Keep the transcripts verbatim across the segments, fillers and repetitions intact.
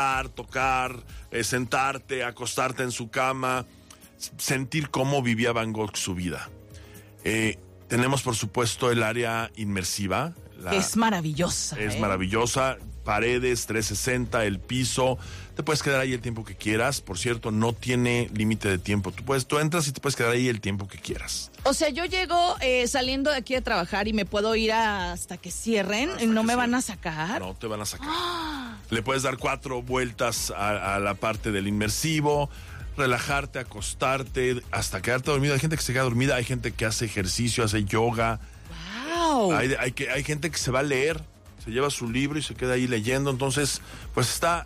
tocar, eh, sentarte, acostarte en su cama, sentir cómo vivía Van Gogh su vida. Eh, tenemos, por supuesto, el área inmersiva. La, es maravillosa. Es ¿eh? maravillosa. Paredes, trescientos sesenta, el piso. Te puedes quedar ahí el tiempo que quieras. Por cierto, no tiene límite de tiempo. Tú puedes, tú entras y te puedes quedar ahí el tiempo que quieras. O sea, yo llego eh, saliendo de aquí de trabajar y me puedo ir a, hasta que cierren. Hasta ¿Y no me cierren. van a sacar? No te van a sacar. ¡Ah! Le puedes dar cuatro vueltas a, a la parte del inmersivo, relajarte, acostarte, hasta quedarte dormido. Hay gente que se queda dormida, hay gente que hace ejercicio, hace yoga. ¡Wow! Hay, hay, que, hay gente que se va a leer, se lleva su libro y se queda ahí leyendo. Entonces, pues está,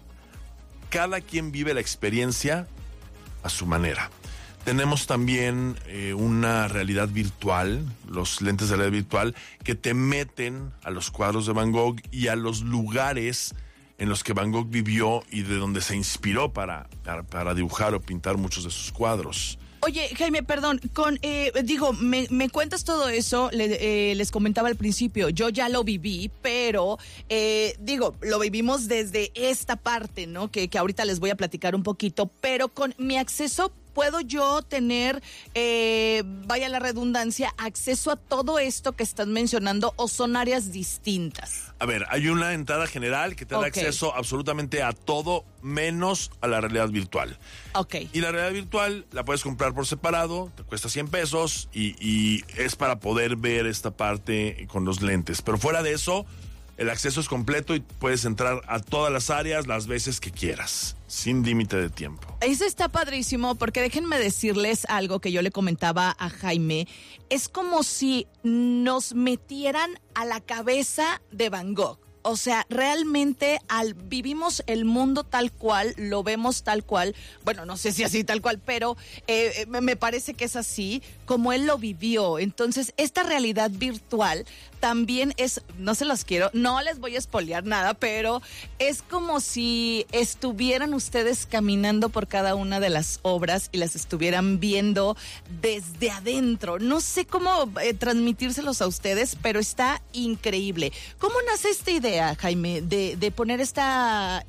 cada quien vive la experiencia a su manera. Tenemos también eh, una realidad virtual, los lentes de realidad virtual, que te meten a los cuadros de Van Gogh y a los lugares en los que Van Gogh vivió y de donde se inspiró para, para, para dibujar o pintar muchos de sus cuadros. Oye, Jaime, perdón, con eh, digo, me, me cuentas todo eso, le, eh, les comentaba al principio, yo ya lo viví, pero eh, digo, lo vivimos desde esta parte, ¿no? Que, que ahorita les voy a platicar un poquito, pero con mi acceso, ¿puedo yo tener, eh, vaya la redundancia, acceso a todo esto que estás mencionando o son áreas distintas? A ver, hay una entrada general que te da Ok. acceso absolutamente a todo menos a la realidad virtual. Ok. Y la realidad virtual la puedes comprar por separado, te cuesta cien pesos y, y es para poder ver esta parte con los lentes. Pero fuera de eso, el acceso es completo y puedes entrar a todas las áreas las veces que quieras, sin límite de tiempo. Eso está padrísimo porque déjenme decirles algo que yo le comentaba a Jaime. Es como si nos metieran a la cabeza de Van Gogh. O sea, realmente al vivimos el mundo tal cual, lo vemos tal cual, bueno, no sé si así tal cual, pero eh, me parece que es así, como él lo vivió. Entonces, esta realidad virtual también es, no se los quiero, no les voy a espolear nada, pero es como si estuvieran ustedes caminando por cada una de las obras y las estuvieran viendo desde adentro. No sé cómo eh, transmitírselos a ustedes, pero está increíble. ¿Cómo nace esta idea, Jaime, de, de poner esta,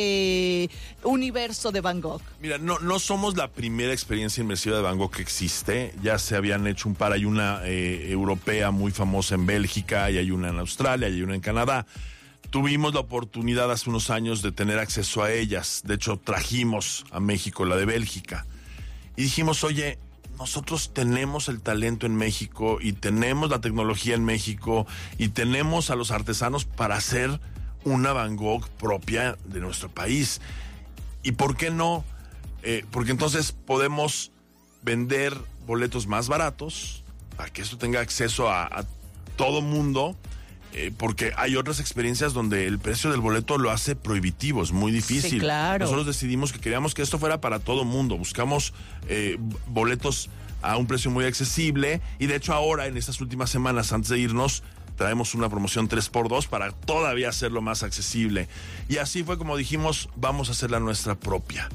este universo de Van Gogh? Mira, no, no somos la primera experiencia inmersiva de Van Gogh que existe. Ya se habían hecho un par, hay una eh, europea muy famosa en Bélgica, y hay una en Australia, y hay una en Canadá. Tuvimos la oportunidad hace unos años de tener acceso a ellas. De hecho, trajimos a México la de Bélgica. Y dijimos, oye, nosotros tenemos el talento en México y tenemos la tecnología en México y tenemos a los artesanos para hacer una Van Gogh propia de nuestro país. ¿Y por qué no? Eh, porque entonces podemos vender boletos más baratos para que esto tenga acceso a, a todo mundo, eh, porque hay otras experiencias donde el precio del boleto lo hace prohibitivo, es muy difícil. Sí, claro. Nosotros decidimos que queríamos que esto fuera para todo mundo, buscamos eh, boletos a un precio muy accesible y de hecho ahora en estas últimas semanas antes de irnos traemos una promoción tres por dos para todavía hacerlo más accesible y así fue como dijimos, vamos a hacer la nuestra propia.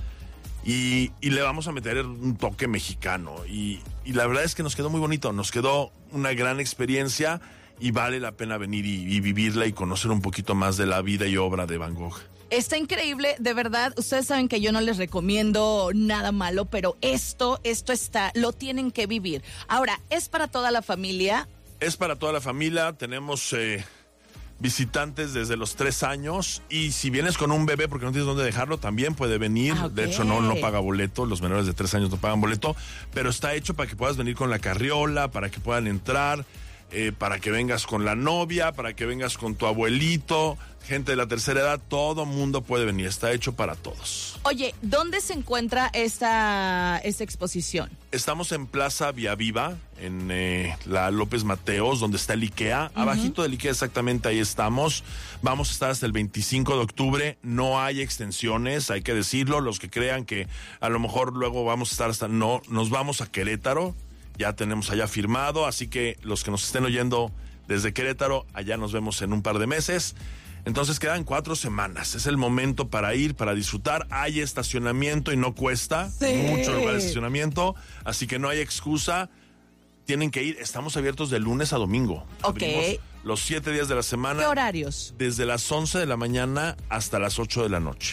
Y, y le vamos a meter un toque mexicano. Y, y la verdad es que nos quedó muy bonito. Nos quedó una gran experiencia y vale la pena venir y, y vivirla y conocer un poquito más de la vida y obra de Van Gogh. Está increíble, de verdad. Ustedes saben que yo no les recomiendo nada malo, pero esto, esto está, lo tienen que vivir. Ahora, ¿es para toda la familia? Es para toda la familia. Tenemos eh, visitantes desde los tres años y si vienes con un bebé porque no tienes dónde dejarlo, también puede venir. Ah, okay. De hecho, no, no paga boleto. Los menores de tres años no pagan boleto, pero está hecho para que puedas venir con la carriola, para que puedan entrar. Eh, para que vengas con la novia, para que vengas con tu abuelito, gente de la tercera edad, todo mundo puede venir, está hecho para todos. Oye, ¿dónde se encuentra esta, esta exposición? Estamos en Plaza Vía Viva, en eh, la López Mateos, donde está el IKEA, uh-huh. Abajito del IKEA exactamente ahí estamos, vamos a estar hasta el veinticinco de octubre, no hay extensiones, hay que decirlo, los que crean que a lo mejor luego vamos a estar hasta, no, nos vamos a Querétaro, ya tenemos allá firmado, así que los que nos estén oyendo desde Querétaro, allá nos vemos en un par de meses. Entonces quedan cuatro semanas, es el momento para ir, para disfrutar. Hay estacionamiento y no cuesta sí. mucho lugar de estacionamiento, así que no hay excusa. Tienen que ir, estamos abiertos de lunes a domingo. Ok. Abrimos los siete días de la semana. ¿Qué horarios? Desde las once de la mañana hasta las ocho de la noche.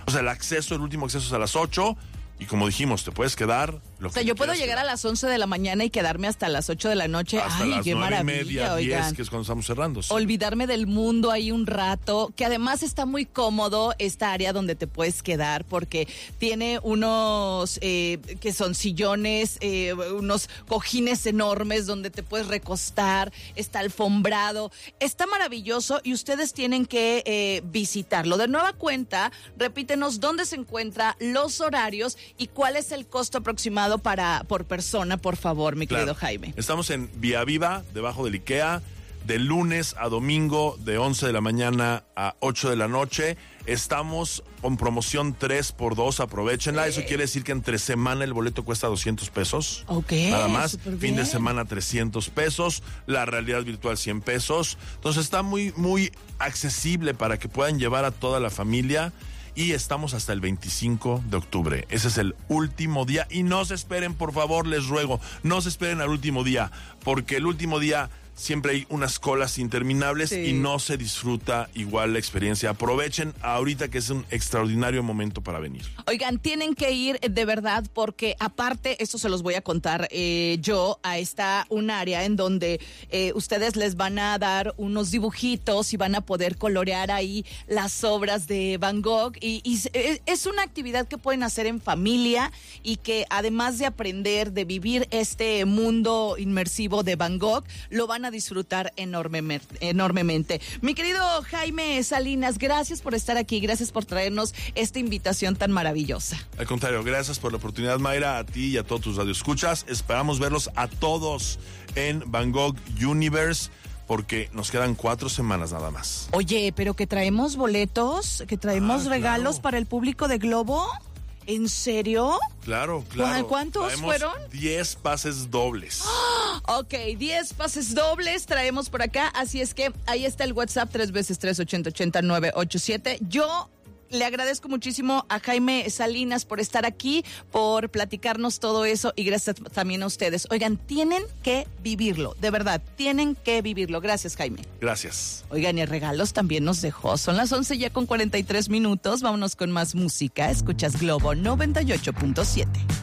O sea, el acceso, el último acceso es a las ocho. Y como dijimos, te puedes quedar. Lo o sea, que yo puedo quieras llegar quedar. a las once de la mañana y quedarme hasta las ocho de la noche. Hasta Ay, las qué nueve y maravilla, media, oigan. diez, que es cuando estamos cerrando. Sí. Olvidarme del mundo ahí un rato, que además está muy cómodo esta área donde te puedes quedar porque tiene unos eh, que son sillones, eh, unos cojines enormes donde te puedes recostar, está alfombrado, está maravilloso y ustedes tienen que eh, visitarlo. De nueva cuenta, repítenos dónde se encuentra, los horarios y cuál es el costo aproximado para por persona, por favor, mi Claro. querido Jaime. Estamos en Vía Viva, debajo del IKEA, de lunes a domingo, de once de la mañana a ocho de la noche. Estamos con promoción tres por dos, aprovechenla. Eso quiere decir que entre semana el boleto cuesta doscientos pesos. Ok, Nada más. súper Fin de bien. semana trescientos pesos. La realidad virtual cien pesos. Entonces está muy, muy accesible para que puedan llevar a toda la familia. Y estamos hasta el veinticinco de octubre. Ese es el último día. Y no se esperen, por favor, les ruego. No se esperen al último día. Porque el último día siempre hay unas colas interminables Sí. y no se disfruta igual la experiencia. Aprovechen ahorita que es un extraordinario momento para venir. Oigan, tienen que ir de verdad porque aparte, esto se los voy a contar eh, yo, a esta un área en donde eh, ustedes les van a dar unos dibujitos y van a poder colorear ahí las obras de Van Gogh y, y es- es una actividad que pueden hacer en familia y que además de aprender, de vivir este mundo inmersivo de Van Gogh, lo van a disfrutar enormemente, enormemente. Mi querido Jaime Salinas, gracias por estar aquí, gracias por traernos esta invitación tan maravillosa. Al contrario, gracias por la oportunidad, Mayra, a ti y a todos tus radioescuchas. Esperamos verlos a todos en Van Gogh Universe porque nos quedan cuatro semanas nada más. Oye, pero que traemos boletos, que traemos Ah, regalos claro. para el público de Globo. ¿En serio? Claro, claro. ¿Cuántos Traemos fueron? diez pases dobles. Ok, diez pases dobles traemos por acá, así es que ahí está el WhatsApp, tres veces tres ochenta ochenta nueve ocho siete. Yo le agradezco muchísimo a Jaime Salinas por estar aquí, por platicarnos todo eso y gracias también a ustedes. Oigan, tienen que vivirlo, de verdad, tienen que vivirlo. Gracias, Jaime. Gracias. Oigan, y regalos también nos dejó. Son las once ya con cuarenta y tres minutos. Vámonos con más música. Escuchas Globo noventa y ocho punto siete.